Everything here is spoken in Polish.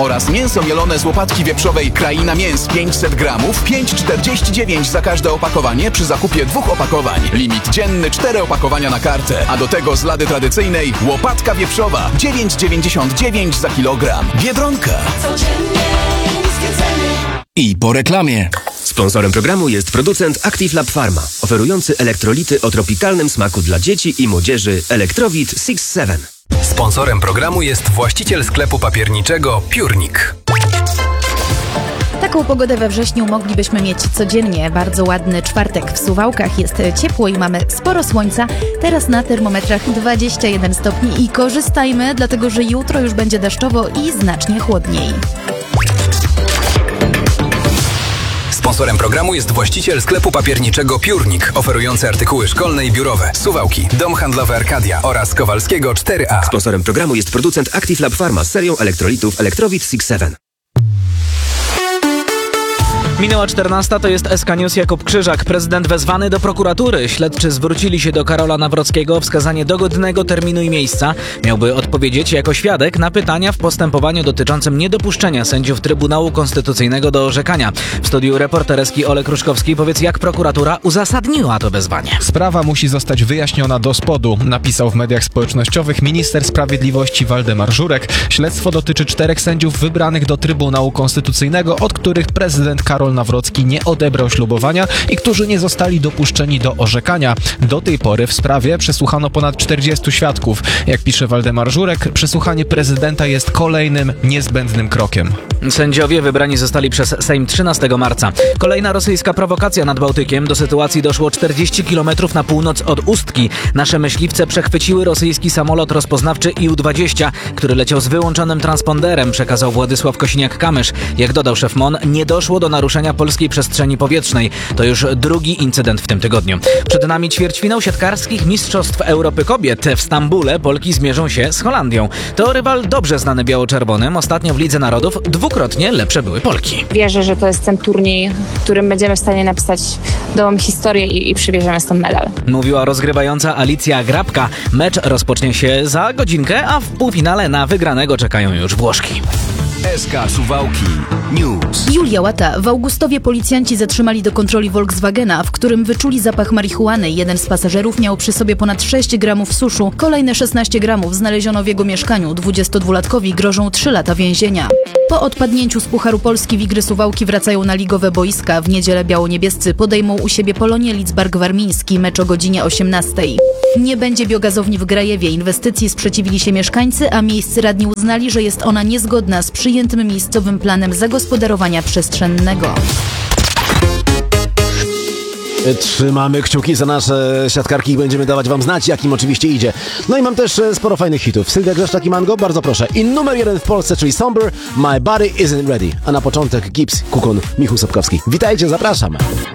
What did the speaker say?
oraz mięso mielone z łopatki wieprzowej Kraina Mięs 500 gramów 5,49 za każde opakowanie przy zakupie 2 opakowań. Limit dzienny 4 opakowania na kartę, a do tego z lady tradycyjnej łopatka wieprzowa 9,99 za kilogram. Biedronka. Codziennie niskie ceny. I po reklamie. Sponsorem programu jest producent Active Lab Pharma, oferujący elektrolity o tropikalnym smaku dla dzieci i młodzieży Electrowit 6-7. Sponsorem programu jest właściciel sklepu papierniczego Piórnik. Taką pogodę we wrześniu moglibyśmy mieć codziennie. Bardzo ładny czwartek w Suwałkach, jest ciepło i mamy sporo słońca. Teraz na termometrach 21 stopni i korzystajmy, dlatego że jutro już będzie deszczowo i znacznie chłodniej. Sponsorem programu jest właściciel sklepu papierniczego Piórnik, oferujący artykuły szkolne i biurowe. Suwałki, Dom Handlowy Arkadia oraz Kowalskiego 4A. Sponsorem programu jest producent Active Lab Pharma z serią elektrolitów Electrowit 6-7. Minęła 14, to jest SK News. Jakub Krzyżak. Prezydent wezwany do prokuratury. Śledczy zwrócili się do Karola Nawrockiego o wskazanie dogodnego terminu i miejsca. Miałby odpowiedzieć jako świadek na pytania w postępowaniu dotyczącym niedopuszczenia sędziów Trybunału Konstytucyjnego do orzekania. W studiu reporter Eski Olek Ruszkowski. Powiedz, jak prokuratura uzasadniła to wezwanie. Sprawa musi zostać wyjaśniona do spodu, napisał w mediach społecznościowych minister sprawiedliwości Waldemar Żurek. Śledztwo dotyczy 4 sędziów wybranych do Trybunału Konstytucyjnego, od których prezydent Karol Nawrocki nie odebrał ślubowania i którzy nie zostali dopuszczeni do orzekania. Do tej pory w sprawie przesłuchano ponad 40 świadków. Jak pisze Waldemar Żurek, przesłuchanie prezydenta jest kolejnym niezbędnym krokiem. Sędziowie wybrani zostali przez Sejm 13 marca. Kolejna rosyjska prowokacja nad Bałtykiem. Do sytuacji doszło 40 km na północ od Ustki. Nasze myśliwce przechwyciły rosyjski samolot rozpoznawczy IU-20, który leciał z wyłączonym transponderem, przekazał Władysław Kosiniak-Kamysz. Jak dodał szef MON, nie doszło do naruszenia polskiej przestrzeni powietrznej. To już drugi incydent w tym tygodniu. Przed nami ćwierćfinał siatkarskich Mistrzostw Europy Kobiet. W Stambule Polki zmierzą się z Holandią. To rywal dobrze znany biało-czerwonym. Ostatnio w Lidze Narodów dwukrotnie lepsze były Polki. Wierzę, że to jest ten turniej, w którym będziemy w stanie napisać nową historię i przywieziemy stąd medal. Mówiła rozgrywająca Alicja Grabka. Mecz rozpocznie się za godzinkę, a w półfinale na wygranego czekają już Włoszki. SK Suwałki News. Julia Łata. W Augustowie policjanci zatrzymali do kontroli Volkswagena, w którym wyczuli zapach marihuany. Jeden z pasażerów miał przy sobie ponad 6 gramów suszu. Kolejne 16 gramów znaleziono w jego mieszkaniu. 22-latkowi grożą 3 lata więzienia. Po odpadnięciu z Pucharu Polski Wigry Suwałki wracają na ligowe boiska. W niedzielę biało-niebiescy podejmą u siebie Polonię Lidzbark-Warmiński. Mecz o godzinie 18. Nie będzie biogazowni w Grajewie. Inwestycji sprzeciwili się mieszkańcy, a miejscy radni uznali, że jest ona niezgodna z przyjętym miejscowym planem zagospodarowania przestrzennego. Trzymamy kciuki za nasze siatkarki i będziemy dawać wam znać, jak im oczywiście idzie. No i mam też sporo fajnych hitów. Sylwia Grzeszczak i Mango, bardzo proszę. I numer 1 w Polsce, czyli Somber, My Body Isn't Ready. A na początek Gibbs, Kukun, Michał Sapkowski. Witajcie, zapraszam.